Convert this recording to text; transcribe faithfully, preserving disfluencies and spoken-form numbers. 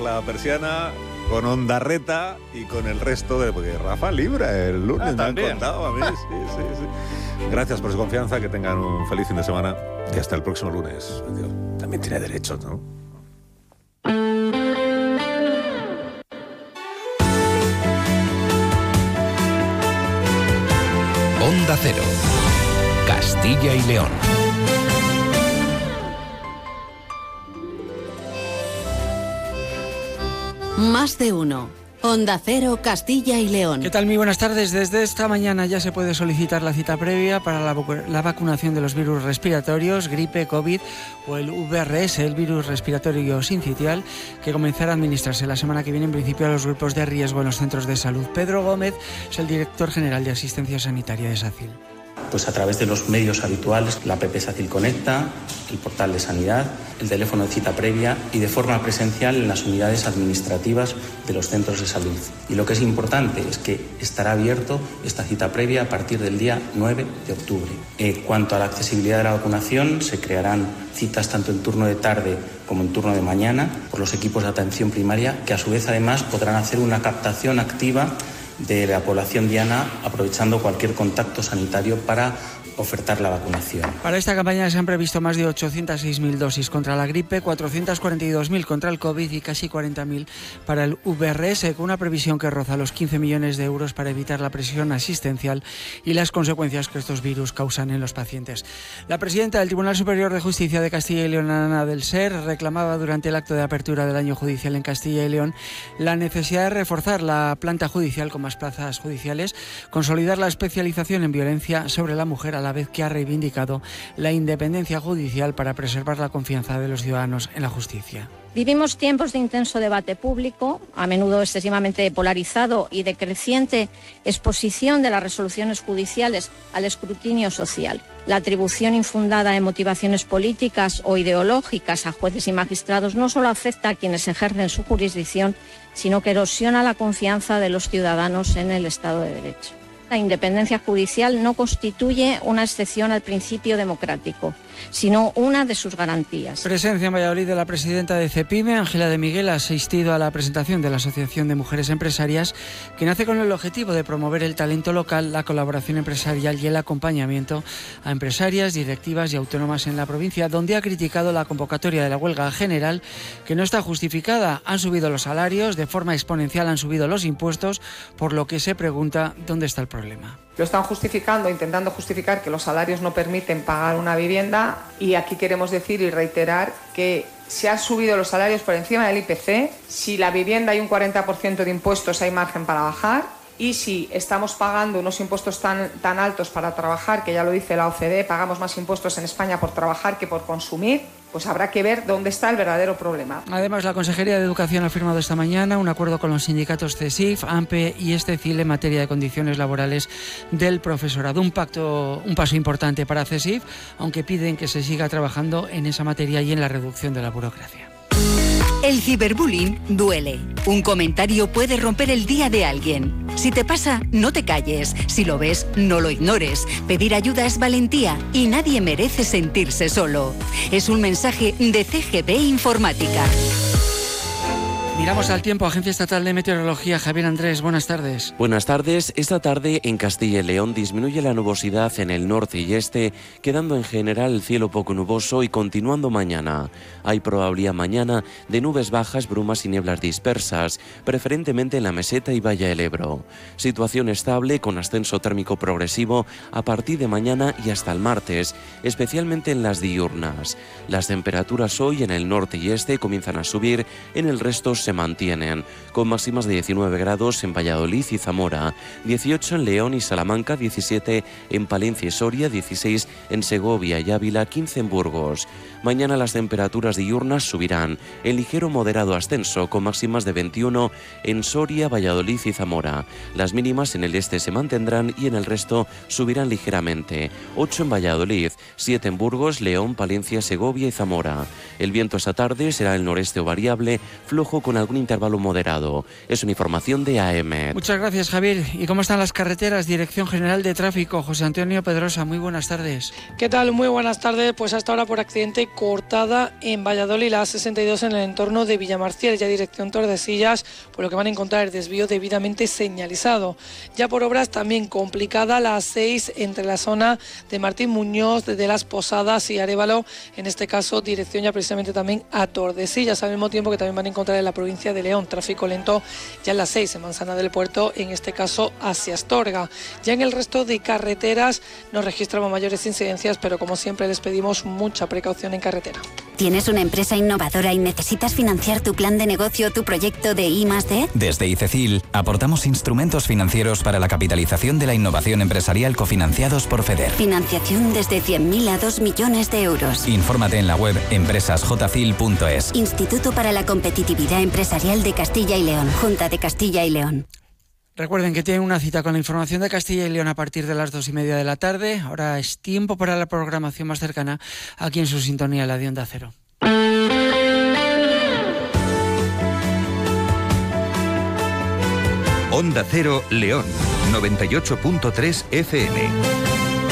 la persiana con Ondarreta y con el resto de... Porque Rafa libra el lunes, ah, me han contado a mí. Sí, sí, sí. Gracias por su confianza, que tengan un feliz fin de semana y hasta el próximo lunes. También tiene derechos, ¿no? Onda Cero, Castilla y León. Más de uno. Onda Cero, Castilla y León. ¿Qué tal? Muy buenas tardes. Desde esta mañana ya se puede solicitar la cita previa para la, la vacunación de los virus respiratorios, gripe, COVID o el V R S, el virus respiratorio sincitial, que comenzará a administrarse la semana que viene en principio a los grupos de riesgo en los centros de salud. Pedro Gómez es el director general de Asistencia Sanitaria de SACIL. Pues a través de los medios habituales, la app SACIL Conecta, el portal de Sanidad, el teléfono de cita previa y de forma presencial en las unidades administrativas de los centros de salud. Y lo que es importante es que estará abierto esta cita previa a partir del día nueve de octubre. En cuanto a la accesibilidad de la vacunación, se crearán citas tanto en turno de tarde como en turno de mañana por los equipos de atención primaria, que a su vez además podrán hacer una captación activa de la población diana, aprovechando cualquier contacto sanitario para ofertar la vacunación. Para esta campaña se han previsto más de ochocientas seis mil dosis contra la gripe, cuatrocientas cuarenta y dos mil contra el COVID y casi cuarenta mil para el V R S, con una previsión que roza los quince millones de euros para evitar la presión asistencial y las consecuencias que estos virus causan en los pacientes. La presidenta del Tribunal Superior de Justicia de Castilla y León, Ana del Ser, reclamaba durante el acto de apertura del año judicial en Castilla y León la necesidad de reforzar la planta judicial con más plazas judiciales, consolidar la especialización en violencia sobre la mujer, a la vez que ha reivindicado la independencia judicial para preservar la confianza de los ciudadanos en la justicia. Vivimos tiempos de intenso debate público, a menudo excesivamente polarizado y de creciente exposición de las resoluciones judiciales al escrutinio social. La atribución infundada de motivaciones políticas o ideológicas a jueces y magistrados no solo afecta a quienes ejercen su jurisdicción, sino que erosiona la confianza de los ciudadanos en el Estado de Derecho. La independencia judicial no constituye una excepción al principio democrático, sino una de sus garantías. Presencia en Valladolid de la presidenta de CEPIME, Ángela de Miguel, ha asistido a la presentación de la Asociación de Mujeres Empresarias, que nace con el objetivo de promover el talento local, la colaboración empresarial y el acompañamiento a empresarias, directivas y autónomas en la provincia, donde ha criticado la convocatoria de la huelga general, que no está justificada. Han subido los salarios, de forma exponencial han subido los impuestos, por lo que se pregunta dónde está el problema. Lo están justificando, intentando justificar que los salarios no permiten pagar una vivienda, y aquí queremos decir y reiterar que se han subido los salarios por encima del I P C, si la vivienda hay un cuarenta por ciento de impuestos hay margen para bajar, y si estamos pagando unos impuestos tan, tan altos para trabajar, que ya lo dice la O C D E, pagamos más impuestos en España por trabajar que por consumir, pues habrá que ver dónde está el verdadero problema. Además, la Consejería de Educación ha firmado esta mañana un acuerdo con los sindicatos CESIF, AMPE y ESTECIL en materia de condiciones laborales del profesorado. Un pacto, un paso importante para CESIF, aunque piden que se siga trabajando en esa materia y en la reducción de la burocracia. El ciberbullying duele. Un comentario puede romper el día de alguien. Si te pasa, no te calles. Si lo ves, no lo ignores. Pedir ayuda es valentía y nadie merece sentirse solo. Es un mensaje de C G B Informática. Miramos al tiempo. Agencia Estatal de Meteorología, Javier Andrés, buenas tardes. Buenas tardes. Esta tarde en Castilla y León disminuye la nubosidad en el norte y este, quedando en general el cielo poco nuboso y continuando mañana. Hay probabilidad mañana de nubes bajas, brumas y nieblas dispersas, preferentemente en la meseta y Valle del Ebro. Situación estable con ascenso térmico progresivo a partir de mañana y hasta el martes, especialmente en las diurnas. Las temperaturas hoy en el norte y este comienzan a subir, en el resto se mantienen, con máximas de diecinueve grados en Valladolid y Zamora, dieciocho en León y Salamanca, diecisiete en Palencia y Soria, dieciséis en Segovia y Ávila, quince en Burgos. Mañana las temperaturas diurnas subirán en ligero moderado ascenso, con máximas de veintiuno en Soria, Valladolid y Zamora. Las mínimas en el este se mantendrán y en el resto subirán ligeramente, ocho en Valladolid, siete en Burgos, León, Palencia, Segovia y Zamora. El viento esta tarde será el noreste o variable, flojo con con algún intervalo moderado. Es una información de A M. Muchas gracias, Javier. ¿Y cómo están las carreteras? Dirección General de Tráfico, José Antonio Pedrosa, muy buenas tardes. ¿Qué tal? Muy buenas tardes. Pues hasta ahora por accidente cortada en Valladolid, la A sesenta y dos en el entorno de Villamarcial, ya dirección Tordesillas, por lo que van a encontrar el desvío debidamente señalizado. Ya por obras también complicada la A seis entre la zona de Martín Muñoz, de Las Posadas y Arévalo, en este caso dirección ya precisamente también a Tordesillas, al mismo tiempo que también van a encontrar en la provincia de León tráfico lento ya en la seis en Manzana del Puerto, en este caso hacia Astorga. Ya en el resto de carreteras no registramos mayores incidencias, pero como siempre les pedimos mucha precaución en carretera. ¿Tienes una empresa innovadora y necesitas financiar tu plan de negocio o tu proyecto de I más D? Desde ICECIL aportamos instrumentos financieros para la capitalización de la innovación empresarial cofinanciados por FEDER. Financiación desde cien mil a dos millones de euros. Infórmate en la web empresas j cil punto es. Instituto para la Competitividad Empresarial de Castilla y León. Junta de Castilla y León. Recuerden que tienen una cita con la información de Castilla y León a partir de las dos y media de la tarde. Ahora es tiempo para la programación más cercana aquí en su sintonía, la de Onda Cero. Onda Cero León, noventa y ocho punto tres F M.